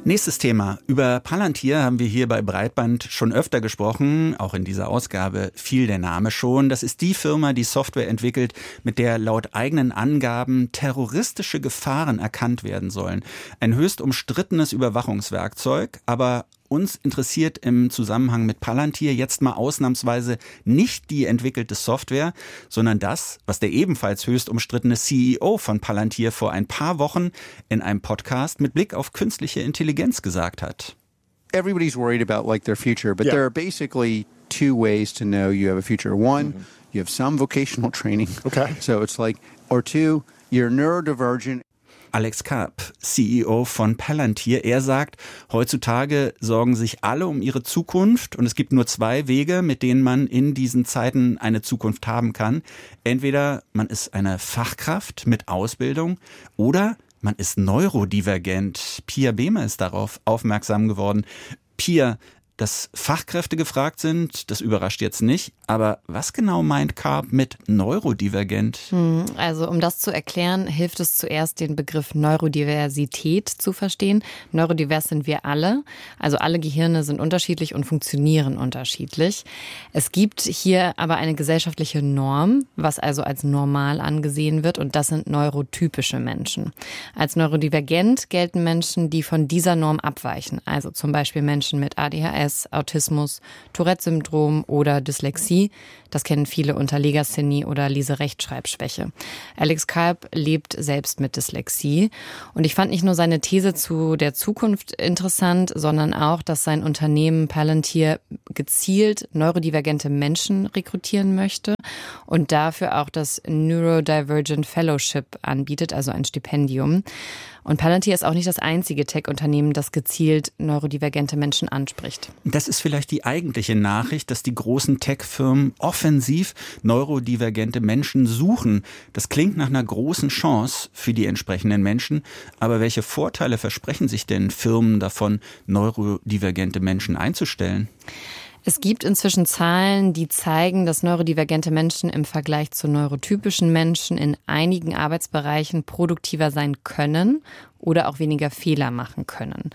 Nächstes Thema. Über Palantir haben wir hier bei Breitband schon öfter gesprochen. Auch in dieser Ausgabe fiel der Name schon. Das ist die Firma, die Software entwickelt, mit der laut eigenen Angaben terroristische Gefahren erkannt werden sollen. Ein höchst umstrittenes Überwachungswerkzeug, aber uns interessiert im Zusammenhang mit Palantir jetzt mal ausnahmsweise nicht die entwickelte Software, sondern das, was der ebenfalls höchst umstrittene CEO von Palantir vor ein paar Wochen in einem Podcast mit Blick auf künstliche Intelligenz gesagt hat. Everybody's worried about their future, but there are basically two ways to know you have a future. One, you have some vocational training. Okay. So it's or two, you're neurodivergent. Alex Karp, CEO von Palantir, er sagt, heutzutage sorgen sich alle um ihre Zukunft und es gibt nur zwei Wege, mit denen man in diesen Zeiten eine Zukunft haben kann. Entweder man ist eine Fachkraft mit Ausbildung oder man ist neurodivergent. Pia Behme ist darauf aufmerksam geworden. Pia, dass Fachkräfte gefragt sind, das überrascht jetzt nicht. Aber was genau meint Karp mit neurodivergent? Also um das zu erklären, hilft es zuerst, den Begriff Neurodiversität zu verstehen. Neurodivers sind wir alle. Also alle Gehirne sind unterschiedlich und funktionieren unterschiedlich. Es gibt hier aber eine gesellschaftliche Norm, was also als normal angesehen wird. Und das sind neurotypische Menschen. Als neurodivergent gelten Menschen, die von dieser Norm abweichen. Also zum Beispiel Menschen mit ADHS, Autismus, Tourette-Syndrom oder Dyslexie. Das kennen viele unter Legasthenie oder Leserechtschreibschwäche. Alex Karp lebt selbst mit Dyslexie. Und ich fand nicht nur seine These zu der Zukunft interessant, sondern auch, dass sein Unternehmen Palantir gezielt neurodivergente Menschen rekrutieren möchte und dafür auch das Neurodivergent Fellowship anbietet, also ein Stipendium. Und Palantir ist auch nicht das einzige Tech-Unternehmen, das gezielt neurodivergente Menschen anspricht. Das ist vielleicht die eigentliche Nachricht, dass die großen Tech-Firmen offensiv neurodivergente Menschen suchen. Das klingt nach einer großen Chance für die entsprechenden Menschen. Aber welche Vorteile versprechen sich denn Firmen davon, neurodivergente Menschen einzustellen? Es gibt inzwischen Zahlen, die zeigen, dass neurodivergente Menschen im Vergleich zu neurotypischen Menschen in einigen Arbeitsbereichen produktiver sein können oder auch weniger Fehler machen können.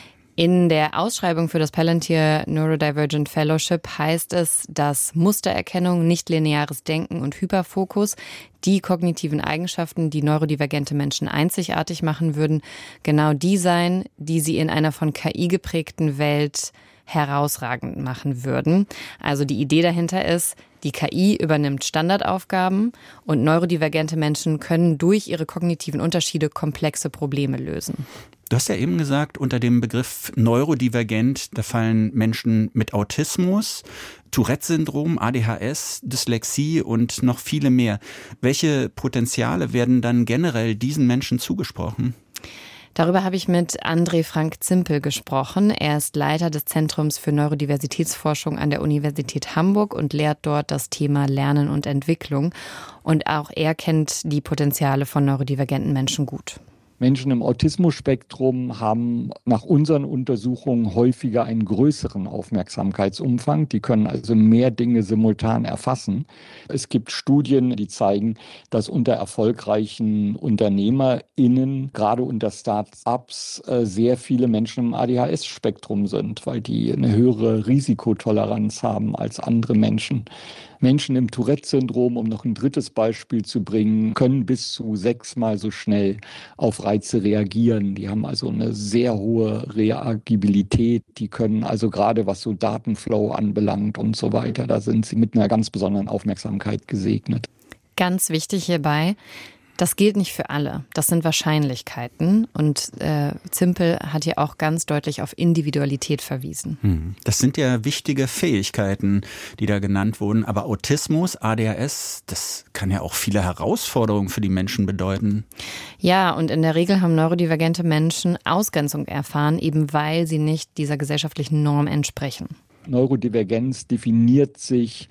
In der Ausschreibung für das Palantir Neurodivergent Fellowship heißt es, dass Mustererkennung, nichtlineares Denken und Hyperfokus, die kognitiven Eigenschaften, die neurodivergente Menschen einzigartig machen würden, genau die seien, die sie in einer von KI geprägten Welt herausragend machen würden. Also die Idee dahinter ist, die KI übernimmt Standardaufgaben und neurodivergente Menschen können durch ihre kognitiven Unterschiede komplexe Probleme lösen. Du hast ja eben gesagt, unter dem Begriff neurodivergent, da fallen Menschen mit Autismus, Tourette-Syndrom, ADHS, Dyslexie und noch viele mehr. Welche Potenziale werden dann generell diesen Menschen zugesprochen? Darüber habe ich mit André Frank Zimpel gesprochen. Er ist Leiter des Zentrums für Neurodiversitätsforschung an der Universität Hamburg und lehrt dort das Thema Lernen und Entwicklung. Und auch er kennt die Potenziale von neurodivergenten Menschen gut. Menschen im Autismus-Spektrum haben nach unseren Untersuchungen häufiger einen größeren Aufmerksamkeitsumfang. Die können also mehr Dinge simultan erfassen. Es gibt Studien, die zeigen, dass unter erfolgreichen UnternehmerInnen, gerade unter Start-ups, sehr viele Menschen im ADHS-Spektrum sind, weil die eine höhere Risikotoleranz haben als andere Menschen. Menschen im Tourette-Syndrom, um noch ein drittes Beispiel zu bringen, können bis zu 6-mal so schnell auf Reize reagieren. Die haben also eine sehr hohe Reagibilität. Die können also gerade, was so Datenflow anbelangt und so weiter, da sind sie mit einer ganz besonderen Aufmerksamkeit gesegnet. Ganz wichtig hierbei, das gilt nicht für alle. Das sind Wahrscheinlichkeiten. Und Zimpel hat hier auch ganz deutlich auf Individualität verwiesen. Das sind ja wichtige Fähigkeiten, die da genannt wurden. Aber Autismus, ADHS, das kann ja auch viele Herausforderungen für die Menschen bedeuten. Ja, und in der Regel haben neurodivergente Menschen Ausgrenzung erfahren, eben weil sie nicht dieser gesellschaftlichen Norm entsprechen. Neurodivergenz definiert sich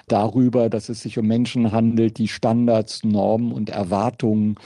darüber, dass es sich um Menschen handelt, die Standards, Normen und Erwartungen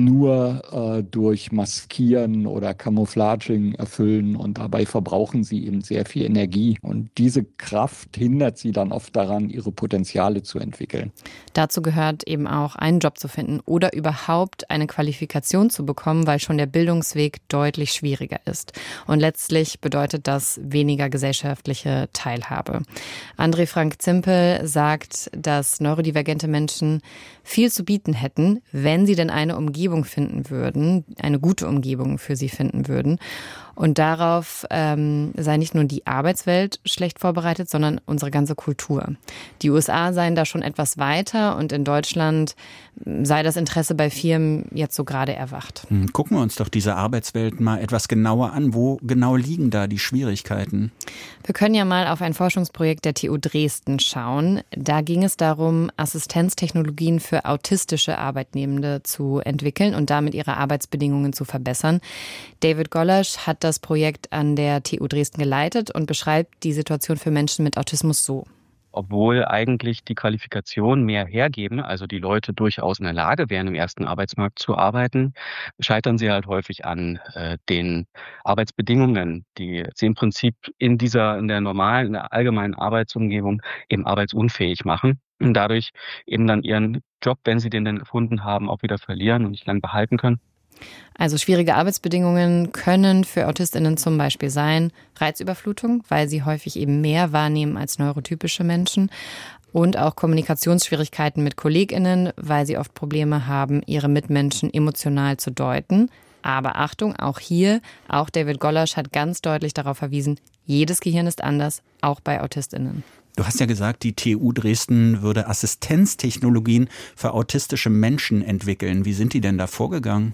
nur durch Maskieren oder Camouflaging erfüllen und dabei verbrauchen sie eben sehr viel Energie. Und diese Kraft hindert sie dann oft daran, ihre Potenziale zu entwickeln. Dazu gehört eben auch, einen Job zu finden oder überhaupt eine Qualifikation zu bekommen, weil schon der Bildungsweg deutlich schwieriger ist. Und letztlich bedeutet das weniger gesellschaftliche Teilhabe. André Frank Zimpel sagt, dass neurodivergente Menschen viel zu bieten hätten, wenn sie denn eine Umgebung finden würden, eine gute Umgebung für sie finden würden. Und darauf sei nicht nur die Arbeitswelt schlecht vorbereitet, sondern unsere ganze Kultur. Die USA seien da schon etwas weiter und in Deutschland sei das Interesse bei Firmen jetzt so gerade erwacht. Gucken wir uns doch diese Arbeitswelt mal etwas genauer an. Wo genau liegen da die Schwierigkeiten? Wir können ja mal auf ein Forschungsprojekt der TU Dresden schauen. Da ging es darum, Assistenztechnologien für autistische Arbeitnehmende zu entwickeln und damit ihre Arbeitsbedingungen zu verbessern. David Gollasch hat das Projekt an der TU Dresden geleitet und beschreibt die Situation für Menschen mit Autismus so. Obwohl eigentlich die Qualifikationen mehr hergeben, also die Leute durchaus in der Lage wären, im ersten Arbeitsmarkt zu arbeiten, scheitern sie halt häufig an den Arbeitsbedingungen, die sie im Prinzip in der normalen, in der allgemeinen Arbeitsumgebung eben arbeitsunfähig machen und dadurch eben dann ihren Job, wenn sie den dann gefunden haben, auch wieder verlieren und nicht lang behalten können. Also schwierige Arbeitsbedingungen können für AutistInnen zum Beispiel sein Reizüberflutung, weil sie häufig eben mehr wahrnehmen als neurotypische Menschen, und auch Kommunikationsschwierigkeiten mit KollegInnen, weil sie oft Probleme haben, ihre Mitmenschen emotional zu deuten. Aber Achtung, auch David Gollasch hat ganz deutlich darauf verwiesen, jedes Gehirn ist anders, auch bei AutistInnen. Du hast ja gesagt, die TU Dresden würde Assistenztechnologien für autistische Menschen entwickeln. Wie sind die denn da vorgegangen?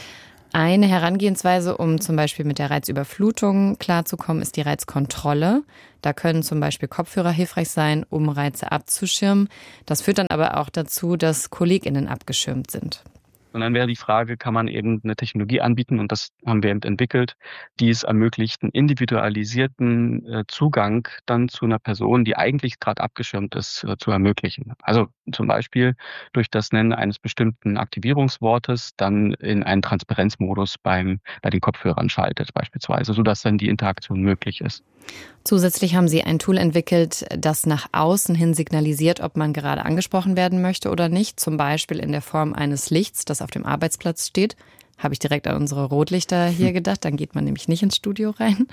Eine Herangehensweise, um zum Beispiel mit der Reizüberflutung klarzukommen, ist die Reizkontrolle. Da können zum Beispiel Kopfhörer hilfreich sein, um Reize abzuschirmen. Das führt dann aber auch dazu, dass KollegInnen abgeschirmt sind. Und dann wäre die Frage, kann man eben eine Technologie anbieten, und das haben wir eben entwickelt, die es ermöglicht, einen individualisierten Zugang dann zu einer Person, die eigentlich gerade abgeschirmt ist, zu ermöglichen. Also zum Beispiel durch das Nennen eines bestimmten Aktivierungswortes dann in einen Transparenzmodus bei den Kopfhörern schaltet beispielsweise, sodass dann die Interaktion möglich ist. Zusätzlich haben sie ein Tool entwickelt, das nach außen hin signalisiert, ob man gerade angesprochen werden möchte oder nicht. Zum Beispiel in der Form eines Lichts, das auf dem Arbeitsplatz steht. Habe ich direkt an unsere Rotlichter hier gedacht, dann geht man nämlich nicht ins Studio rein.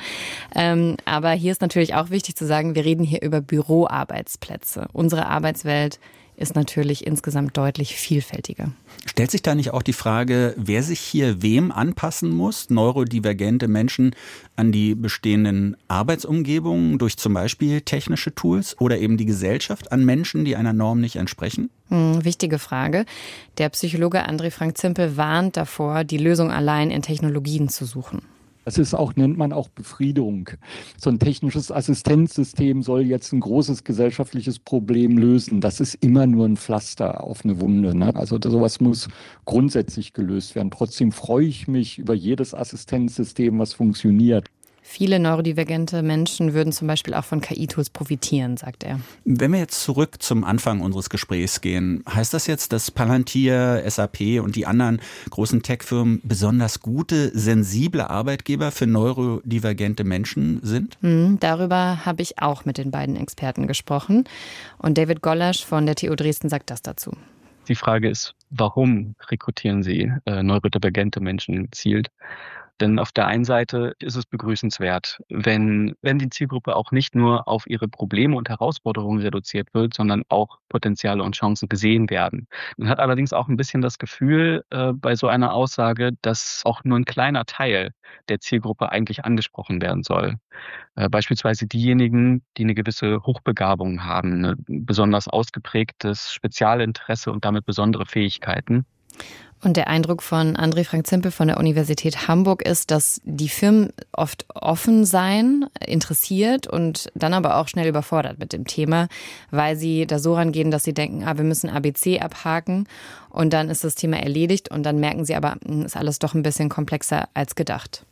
Aber hier ist natürlich auch wichtig zu sagen, wir reden hier über Büroarbeitsplätze. Unsere Arbeitswelt ist natürlich insgesamt deutlich vielfältiger. Stellt sich da nicht auch die Frage, wer sich hier wem anpassen muss? Neurodivergente Menschen an die bestehenden Arbeitsumgebungen durch zum Beispiel technische Tools oder eben die Gesellschaft an Menschen, die einer Norm nicht entsprechen? Wichtige Frage. Der Psychologe André Frank Zimpel warnt davor, die Lösung allein in Technologien zu suchen. Das ist auch, nennt man auch Befriedung. So ein technisches Assistenzsystem soll jetzt ein großes gesellschaftliches Problem lösen. Das ist immer nur ein Pflaster auf eine Wunde, ne? Also sowas muss grundsätzlich gelöst werden. Trotzdem freue ich mich über jedes Assistenzsystem, was funktioniert. Viele neurodivergente Menschen würden zum Beispiel auch von KI-Tools profitieren, sagt er. Wenn wir jetzt zurück zum Anfang unseres Gesprächs gehen, heißt das jetzt, dass Palantir, SAP und die anderen großen Tech-Firmen besonders gute, sensible Arbeitgeber für neurodivergente Menschen sind? Darüber habe ich auch mit den beiden Experten gesprochen. Und David Gollasch von der TU Dresden sagt das dazu. Die Frage ist, warum rekrutieren Sie neurodivergente Menschen gezielt? Denn auf der einen Seite ist es begrüßenswert, wenn die Zielgruppe auch nicht nur auf ihre Probleme und Herausforderungen reduziert wird, sondern auch Potenziale und Chancen gesehen werden. Man hat allerdings auch ein bisschen das Gefühl bei so einer Aussage, dass auch nur ein kleiner Teil der Zielgruppe eigentlich angesprochen werden soll. Beispielsweise diejenigen, die eine gewisse Hochbegabung haben, ein besonders ausgeprägtes Spezialinteresse und damit besondere Fähigkeiten. Und der Eindruck von André Frank Zimpel von der Universität Hamburg ist, dass die Firmen oft offen seien, interessiert und dann aber auch schnell überfordert mit dem Thema, weil sie da so rangehen, dass sie denken, wir müssen ABC abhaken und dann ist das Thema erledigt und dann merken sie aber, ist alles doch ein bisschen komplexer als gedacht.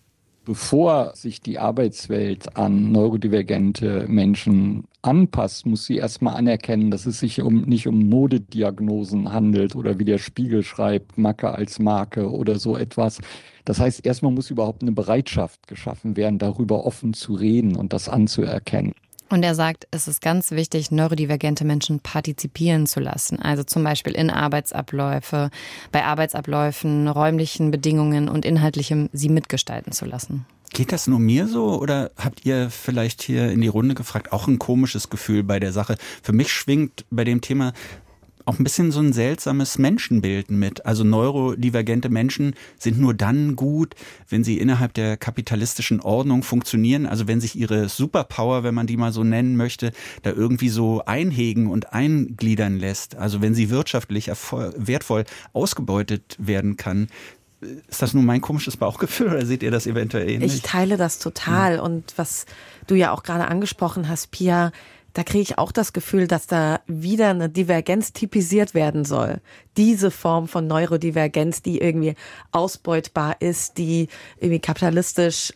Bevor sich die Arbeitswelt an neurodivergente Menschen anpasst, muss sie erstmal anerkennen, dass es sich nicht um Modediagnosen handelt oder wie der Spiegel schreibt, Macke als Marke oder so etwas. Das heißt, erstmal muss überhaupt eine Bereitschaft geschaffen werden, darüber offen zu reden und das anzuerkennen. Und er sagt, es ist ganz wichtig, neurodivergente Menschen partizipieren zu lassen. Also zum Beispiel in Arbeitsabläufe, bei Arbeitsabläufen, räumlichen Bedingungen und Inhaltlichem sie mitgestalten zu lassen. Geht das nur mir so oder habt ihr vielleicht hier in die Runde gefragt, auch ein komisches Gefühl bei der Sache? Für mich schwingt bei dem Thema auch ein bisschen so ein seltsames Menschenbild mit. Also neurodivergente Menschen sind nur dann gut, wenn sie innerhalb der kapitalistischen Ordnung funktionieren. Also wenn sich ihre Superpower, wenn man die mal so nennen möchte, da irgendwie so einhegen und eingliedern lässt. Also wenn sie wirtschaftlich wertvoll ausgebeutet werden kann. Ist das nur mein komisches Bauchgefühl oder seht ihr das eventuell ähnlich? Ich teile das total. Und was du ja auch gerade angesprochen hast, Pia, da kriege ich auch das Gefühl, dass da wieder eine Divergenz typisiert werden soll. Diese Form von Neurodivergenz, die irgendwie ausbeutbar ist, die irgendwie kapitalistisch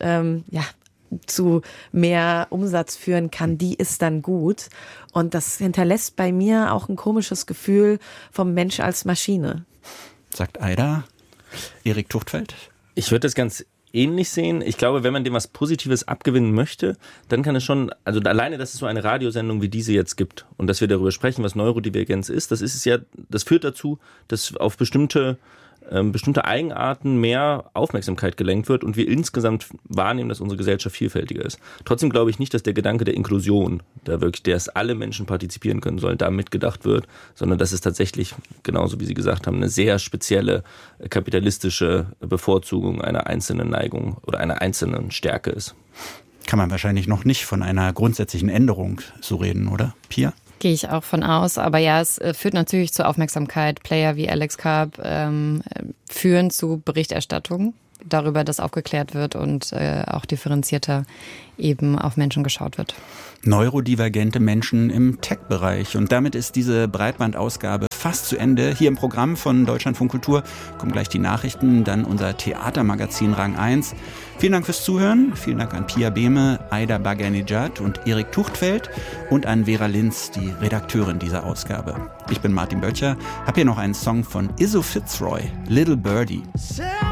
zu mehr Umsatz führen kann, die ist dann gut. Und das hinterlässt bei mir auch ein komisches Gefühl vom Mensch als Maschine. Sagt Aida. Erik Tuchtfeld? Ich würde das ganz ähnlich sehen. Ich glaube, wenn man dem was Positives abgewinnen möchte, dann kann es schon, also alleine, dass es so eine Radiosendung wie diese jetzt gibt und dass wir darüber sprechen, was Neurodivergenz ist, das führt dazu, dass auf bestimmte Eigenarten mehr Aufmerksamkeit gelenkt wird und wir insgesamt wahrnehmen, dass unsere Gesellschaft vielfältiger ist. Trotzdem glaube ich nicht, dass der Gedanke der Inklusion, dass alle Menschen partizipieren können sollen, da mitgedacht wird, sondern dass es tatsächlich, genauso wie Sie gesagt haben, eine sehr spezielle kapitalistische Bevorzugung einer einzelnen Neigung oder einer einzelnen Stärke ist. Kann man wahrscheinlich noch nicht von einer grundsätzlichen Änderung so reden, oder, Pia? Gehe ich auch von aus. Aber ja, es führt natürlich zur Aufmerksamkeit. Player wie Alex Karp führen zu Berichterstattung darüber, dass aufgeklärt wird und auch differenzierter eben auf Menschen geschaut wird. Neurodivergente Menschen im Tech-Bereich. Und damit ist diese Breitbandausgabe fast zu Ende. Hier im Programm von Deutschlandfunk Kultur kommen gleich die Nachrichten, dann unser Theatermagazin Rang 1. Vielen Dank fürs Zuhören. Vielen Dank an Pia Behme, Aida Baganejad und Erik Tuchtfeld und an Vera Linz, die Redakteurin dieser Ausgabe. Ich bin Martin Böttcher, habe hier noch einen Song von Izzo Fitzroy, Little Birdie.